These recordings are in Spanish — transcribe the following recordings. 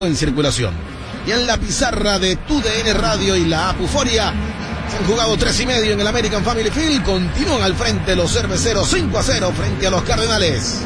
en circulación. Y en la pizarra de TUDN Radio y la Apuforia se han jugado 3:30 en el American Family Field. Continúan al frente los cerveceros 5-0 frente a los Cardenales.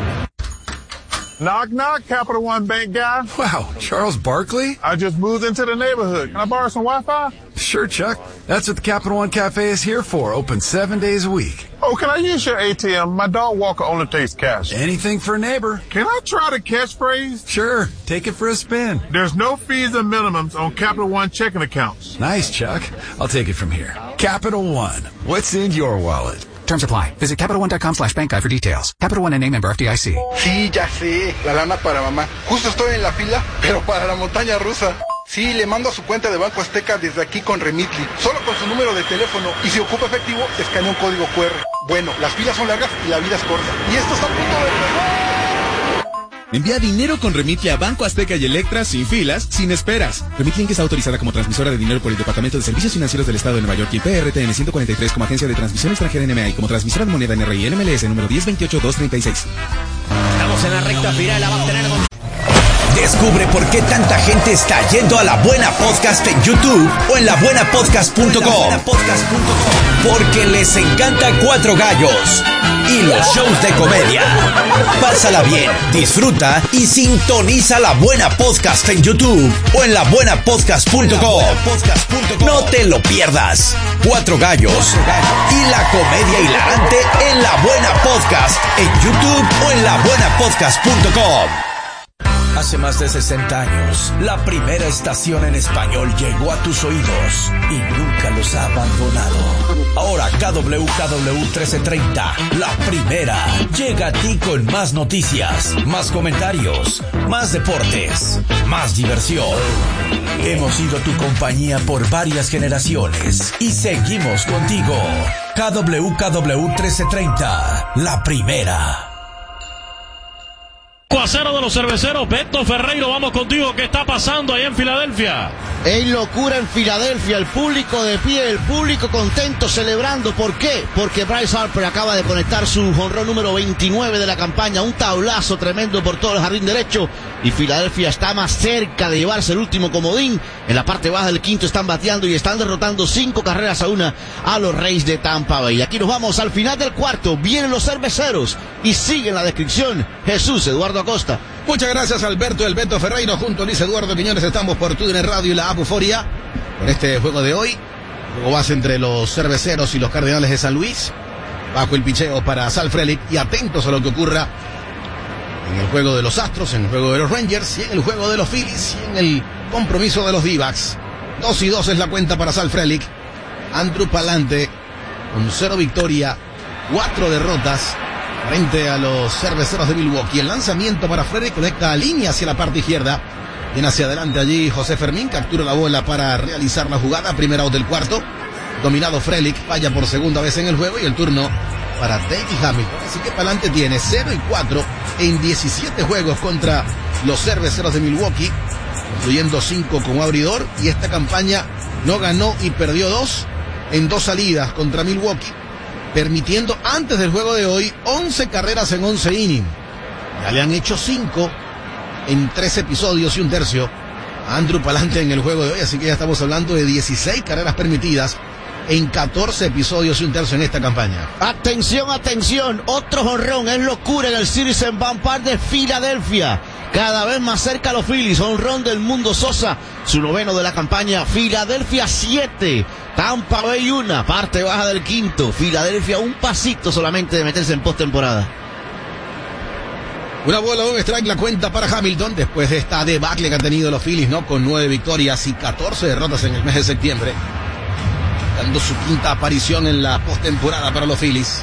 Knock, knock, Capital One Bank guy. Wow, Charles Barkley? I just moved into the neighborhood. Can I borrow some Wi-Fi? Sure, Chuck. That's what the Capital One Cafe is here for. Open 7 days a week. Oh, can I use your ATM? My dog walker only takes cash. Anything for a neighbor. Can I try the catchphrase? Sure, take it for a spin. There's no fees and minimums on Capital One checking accounts. Nice, Chuck. I'll take it from here. Capital One. What's in your wallet? Terms apply. Visit CapitalOne.com/bankguide for details. Capital One and member FDIC. Sí, ya sé. La lana para mamá. Justo estoy en la fila, pero para la montaña rusa. Sí, le mando a su cuenta de Banco Azteca desde aquí con Remitly. Solo con su número de teléfono. Y si ocupa efectivo, escanea un código QR. Bueno, las filas son largas y la vida es corta. Y esto está a punto de empezar. Envía dinero con Remitly a Banco Azteca y Electra sin filas, sin esperas. Remitly está autorizada como transmisora de dinero por el Departamento de Servicios Financieros del Estado de Nueva York y PRTN 143 como agencia de transmisión extranjera NMA y como transmisora de moneda NRI NMLS número 1028236. Estamos en la recta final, la va a tener con... Descubre por qué tanta gente está yendo a La Buena Podcast en YouTube o en labuenapodcast.com. Porque les encanta Cuatro Gallos y los shows de comedia. Pásala bien, disfruta y sintoniza La Buena Podcast en YouTube o en labuenapodcast.com. No te lo pierdas. Cuatro Gallos y la comedia hilarante en La Buena Podcast en YouTube o en labuenapodcast.com. Hace más de 60 años, la primera estación en español llegó a tus oídos y nunca los ha abandonado. Ahora KWKW 1330, la primera, llega a ti con más noticias, más comentarios, más deportes, más diversión. Hemos sido tu compañía por varias generaciones y seguimos contigo. KWKW 1330, la primera. 4-0 de los cerveceros. Beto Ferreiro, vamos contigo. ¿Qué está pasando ahí en Filadelfia? Es locura en Filadelfia, el público de pie, el público contento, celebrando. ¿Por qué? Porque Bryce Harper acaba de conectar su jonrón número 29 de la campaña, un tablazo tremendo por todo el jardín derecho, y Filadelfia está más cerca de llevarse el último comodín. En la parte baja del quinto están bateando y están derrotando 5-1 a los Rays de Tampa Bay. Aquí nos vamos al final del cuarto, vienen los cerveceros y sigue en la descripción Jesús Eduardo Acosta. Muchas gracias, Alberto El Beto Ferreiro. Junto a Luis Eduardo Quiñones estamos por TUDN Radio y la Apuforia con este juego de hoy. Juego base entre los cerveceros y los Cardenales de San Luis. Bajo el picheo para Sal Frelick y atentos a lo que ocurra en el juego de los Astros, en el juego de los Rangers y en el juego de los Phillies y en el compromiso de los D-backs. 2-2 es la cuenta para Sal Frelick. Andrew Palante con 0 victoria, 4 derrotas frente a los cerveceros de Milwaukee. El lanzamiento para Frelick conecta a línea hacia la parte izquierda. Viene hacia adelante allí José Fermín, captura la bola para realizar la jugada. Primera out del cuarto. Dominado Frelick, falla por segunda vez en el juego y el turno para David Hamilton. Así que Palante tiene 0-4 en 17 juegos contra los cerveceros de Milwaukee, incluyendo 5 como abridor, y esta campaña no ganó y perdió 2 en 2 salidas contra Milwaukee, permitiendo antes del juego de hoy 11 carreras en 11 innings. Ya le han hecho 5 en 3 episodios y un tercio a Andrew Palante en el juego de hoy, así que ya estamos hablando de 16 carreras permitidas en 14 episodios y un tercio en esta campaña. Atención, atención, otro jonrón, es locura en el Citizens Bank Park de Filadelfia. Cada vez más cerca a los Phillies, jonrón del Mundo Sosa, su 9º de la campaña. Filadelfia 7, Tampa Bay 1, parte baja del quinto. Filadelfia un pasito solamente de meterse en postemporada. Una bola, un strike, la cuenta para Hamilton después de esta debacle que han tenido los Phillies, ¿no? Con 9 victorias y 14 derrotas en el mes de septiembre, dando su quinta aparición en la postemporada para los Phillies.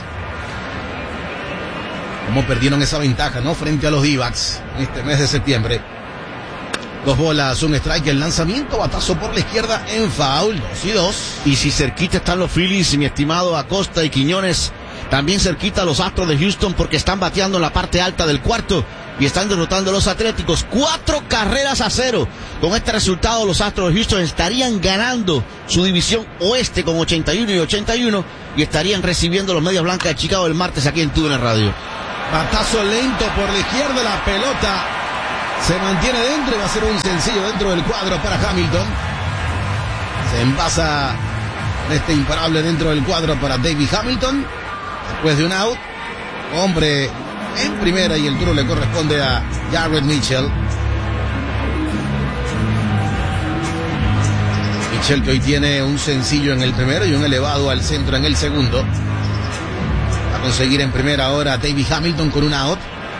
Cómo perdieron esa ventaja, ¿no? Frente a los D-backs en este mes de septiembre. 2 bolas, un strike, el lanzamiento, batazo por la izquierda en foul, 2-2. Y si cerquita están los Phillies, mi estimado Acosta y Quiñones, también cerquita los Astros de Houston, porque están bateando en la parte alta del cuarto y están derrotando a los Atléticos 4-0. Con este resultado los Astros de Houston estarían ganando su división oeste con 81-81 y estarían recibiendo los Medias Blancas de Chicago el martes aquí en TUDN Radio. Batazo lento por la izquierda, la pelota Se mantiene dentro y va a ser un sencillo dentro del cuadro para Hamilton. Se envasa este imparable dentro del cuadro para David Hamilton. Después de un out, hombre en primera y el turno le corresponde a Garrett Mitchell. Mitchell, que hoy tiene un sencillo en el primero y un elevado al centro en el segundo. Va a conseguir en primera ahora David Hamilton con un out.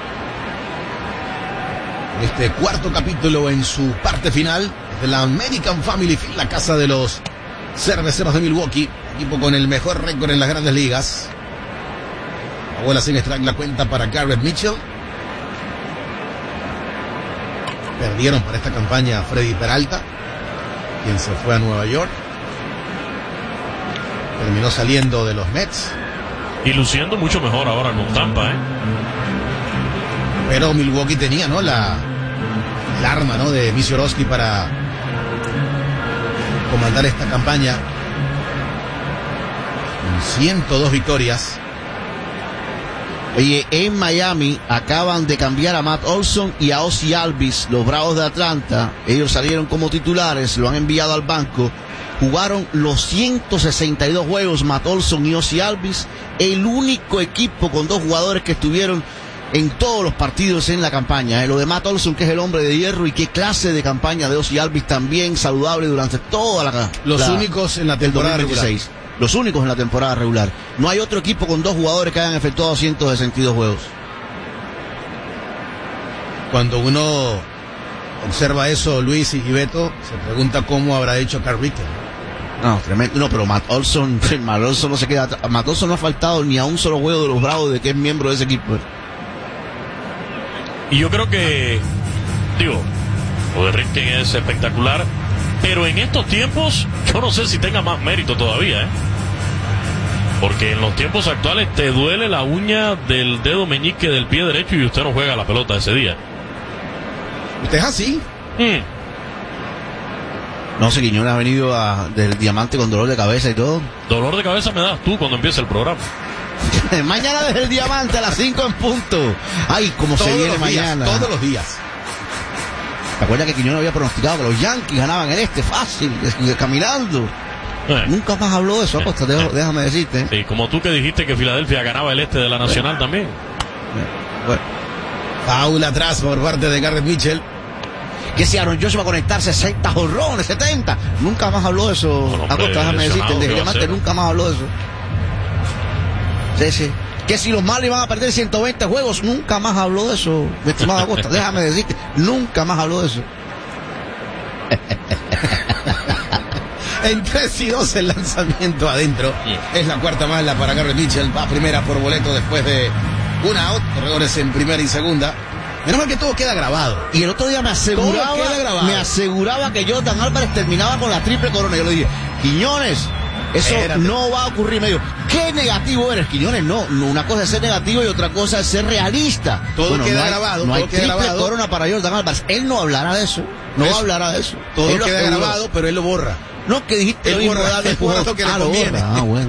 Este cuarto capítulo en su parte final de la American Family Field, la casa de los Cerveceros de Milwaukee, equipo con el mejor récord en las grandes ligas. La bola sin strike, la cuenta para Garrett Mitchell. Perdieron para esta campaña a Freddy Peralta, quien se fue a Nueva York. Terminó saliendo de los Mets. Y luciendo mucho mejor ahora con Tampa, Pero Milwaukee tenía, ¿no? El arma, ¿no? De Misiorowski para comandar esta campaña. Con 102 victorias. Oye, en Miami acaban de cambiar a Matt Olson y a Ozzie Albies, los Bravos de Atlanta. Ellos salieron como titulares, lo han enviado al banco. Jugaron los 162 juegos Matt Olson y Ozzie Albies, el único equipo con dos jugadores que estuvieron en todos los partidos en la campaña. Lo de Matt Olson, que es el hombre de hierro, y qué clase de campaña de Ozzie Albies, también saludable durante toda los únicos en la temporada regular. Los únicos en la temporada regular. No hay otro equipo con dos jugadores que hayan efectuado 162 juegos. Cuando uno observa eso, Luis y Beto, se pregunta cómo habrá hecho Carl Richter. No, tremendo. No, pero Matt Olson no se queda. Matt Olson no ha faltado ni a un solo juego de los Bravos de que es miembro de ese equipo. Y yo creo que, lo de Ripken es espectacular, pero en estos tiempos yo no sé si tenga más mérito todavía, porque en los tiempos actuales te duele la uña del dedo meñique del pie derecho y usted no juega la pelota ese día. ¿Usted es así? No sé, Quiñones ha venido del Diamante con dolor de cabeza y todo. Dolor de cabeza me das tú cuando empiece el programa. Mañana desde el Diamante a las 5 en punto. Ay, como se viene mañana. Todos los días. ¿Te acuerdas que Quiñones había pronosticado que los Yankees ganaban en fácil, caminando? Nunca más habló de eso, Acosta, déjame decirte. Sí, como tú que dijiste que Filadelfia ganaba el de la Nacional también. Bueno. Paula atrás por parte de Garrett Mitchell. Que si Aaron Josh va a conectar 60 jonrones, 70. Nunca más habló de eso, Acosta, déjame decirte. Desde el Diamante nunca más habló de eso. Sí. Que si los Marlins van a perder 120 juegos, nunca más habló de eso, mi estimado Acosta, déjame decirte, nunca más habló de eso. En 3-2 el lanzamiento adentro. Es la cuarta mala para Garrett Mitchell. Va primera por boleto después de un out. Corredores en primera y segunda. Menos mal que todo queda grabado. Y el otro día me aseguraba que Jordan Álvarez terminaba con la triple corona. Yo le dije, Quiñones, eso no va a ocurrir. Me dijo, ¿qué negativo eres, Quiñones? No, una cosa es ser negativo y otra cosa es ser realista. Todo queda grabado. No hay triple corona para Jordan Álvarez. Él no hablará de eso. Hablará de eso. Todo queda grabado, pero él lo borra. No, que dijiste él borra lo que le conviene. Bueno.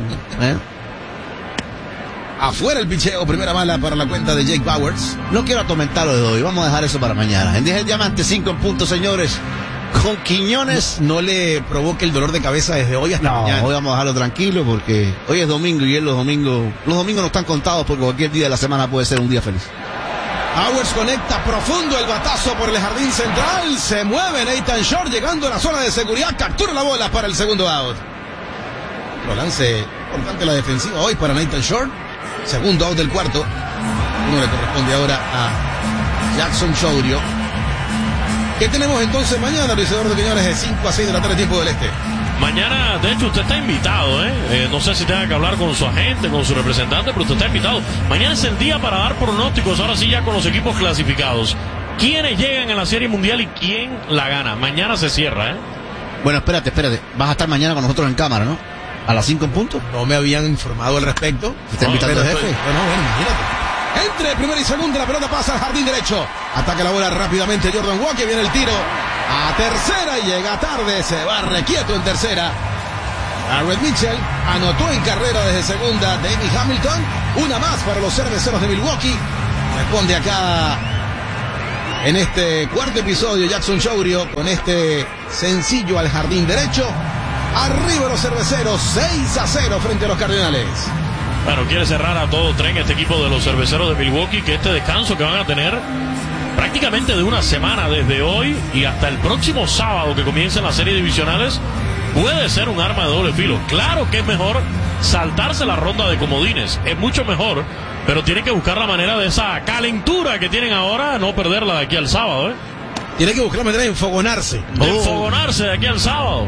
Afuera el picheo, primera bala para la cuenta de Jake Bauers. No quiero atormentarlo de hoy, vamos a dejar eso para mañana. En 10 el Diamante, 5 en punto, señores. Con Quiñones. No le provoque el dolor de cabeza desde hoy hasta mañana. Hoy vamos a dejarlo tranquilo porque hoy es domingo y los domingos no están contados porque cualquier día de la semana puede ser un día feliz. Bauers conecta profundo el batazo por el jardín central. Se mueve Nathan Short llegando a la zona de seguridad. Captura la bola para el segundo out. Lo lance importante la defensiva hoy para Nathan Short. Segundo out del cuarto. Uno le corresponde ahora a Jackson Chourio. ¿Qué tenemos entonces mañana, Luis Eduardo Quiñones, de 5 a 6 de la tarde, tiempo del este? Mañana, de hecho, usted está invitado, no sé si tenga que hablar con su agente, con su representante, pero usted está invitado. Mañana es el día para dar pronósticos, ahora sí ya con los equipos clasificados. ¿Quiénes llegan a la Serie Mundial y quién la gana? Mañana se cierra, Bueno, espérate. Vas a estar mañana con nosotros en cámara, ¿no? A las 5 en punto. No me habían informado al respecto. ¿Te está invitando el jefe? Bueno, imagínate. Entre primera y segunda, la pelota pasa al jardín derecho. Ataca la bola rápidamente Jordan Walker, viene el tiro a tercera y llega tarde, se barre quieto en tercera. Garrett Mitchell anotó en carrera desde segunda David Hamilton. Una más para los Cerveceros de Milwaukee. Responde acá en este cuarto episodio. Jackson Chourio con este sencillo al jardín derecho. Arriba los cerveceros, 6-0 frente a los Cardenales. Bueno, quiere cerrar a todo tren este equipo de los Cerveceros de Milwaukee, que este descanso que van a tener prácticamente de una semana desde hoy y hasta el próximo sábado que comiencen las series divisionales puede ser un arma de doble filo. Claro que es mejor saltarse la ronda de comodines, es mucho mejor, pero tienen que buscar la manera de esa calentura que tienen ahora, no perderla de aquí al sábado, ¿eh? Tiene que buscar la manera de enfogonarse. De enfogonarse de aquí al sábado.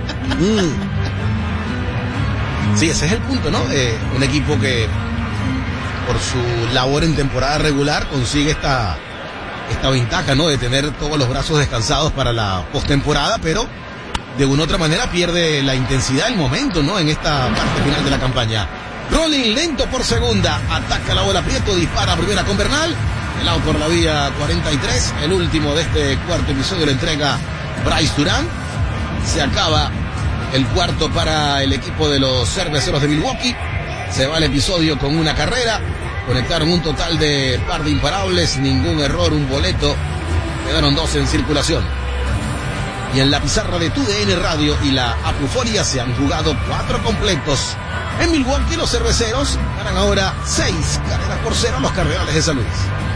Sí, ese es el punto, ¿no? Un equipo que por su labor en temporada regular consigue esta ventaja, ¿no? De tener todos los brazos descansados para la postemporada, pero de una u otra manera pierde la intensidad, el momento, ¿no? En esta parte final de la campaña. Rolling lento por segunda, ataca la bola Prieto, dispara primera con Bernal. El out por la vía 43, el último de este cuarto episodio lo entrega Bryce Durán. Se acaba el cuarto para el equipo de los Cerveceros de Milwaukee. Se va el episodio con una carrera. Conectaron un total de par de imparables, ningún error, un boleto. Quedaron 2 en circulación. Y en la pizarra de TUDN Radio y la Apuforia se han jugado 4 completos. En Milwaukee los Cerveceros ganan ahora 6 carreras por 0 a los Cardenales de San Luis.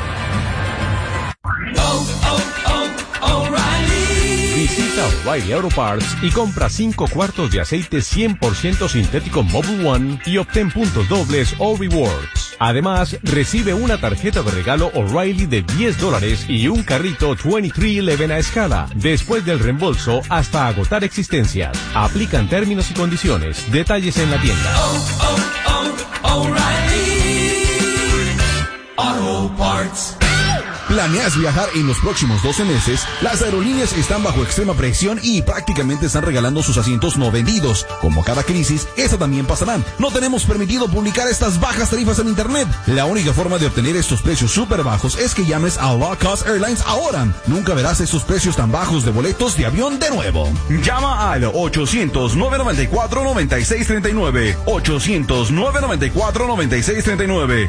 Visita O'Reilly Auto Parts y compra 5 cuartos de aceite 100% sintético Mobil One y obtén puntos dobles o rewards. Además, recibe una tarjeta de regalo O'Reilly de $10 y un carrito 2311 a escala, después del reembolso hasta agotar existencias. Aplican términos y condiciones. Detalles en la tienda. O'Reilly Auto Parts. ¿Planeas viajar en los próximos 12 meses? Las aerolíneas están bajo extrema presión y prácticamente están regalando sus asientos no vendidos. Como cada crisis, esta también pasará. No tenemos permitido publicar estas bajas tarifas en internet. La única forma de obtener estos precios súper bajos es que llames a Low Cost Airlines ahora. Nunca verás estos precios tan bajos de boletos de avión de nuevo. Llama al 800-994-9639. 800-994-9639.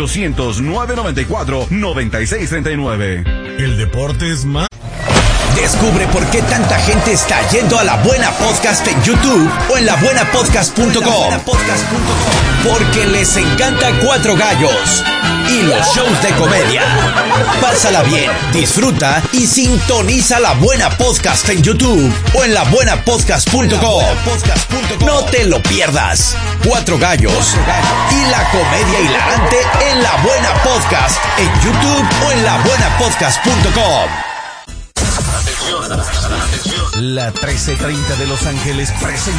800-994-9639. El deporte es más. Descubre por qué tanta gente está yendo a La Buena Podcast en YouTube o en labuenapodcast.com. Porque les encanta Cuatro Gallos y los shows de comedia. Pásala bien, disfruta y sintoniza La Buena Podcast en YouTube o en labuenapodcast.com. No te lo pierdas. Cuatro Gallos y la comedia hilarante en La Buena Podcast en YouTube o en labuenapodcast.com. La 1330 de Los Ángeles presenta